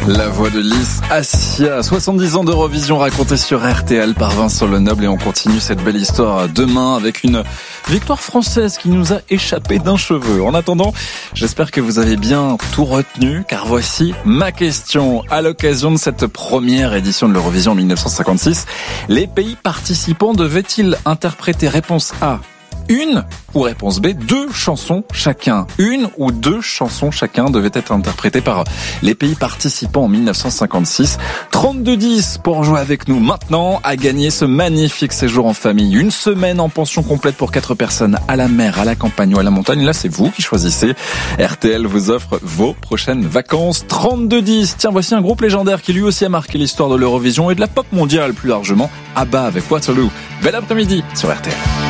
La voix de Lys Assia, 70 ans d'Eurovision racontée sur RTL par Vincent Lenoble, et on continue cette belle histoire demain avec une victoire française qui nous a échappé d'un cheveu. En attendant, j'espère que vous avez bien tout retenu, car voici ma question. À l'occasion de cette première édition de l'Eurovision 1956, les pays participants devaient-ils interpréter réponse A, une, ou réponse B, deux chansons chacun? Une ou deux chansons chacun devaient être interprétées par les pays participants en 1956. 32-10 pour jouer avec nous maintenant à gagner ce magnifique séjour en famille. Une semaine en pension complète pour 4 personnes à la mer, à la campagne ou à la montagne. Là, c'est vous qui choisissez. RTL vous offre vos prochaines vacances. 32-10. Tiens, voici un groupe légendaire qui lui aussi a marqué l'histoire de l'Eurovision et de la pop mondiale plus largement. ABBA avec Waterloo. Bel après-midi sur RTL.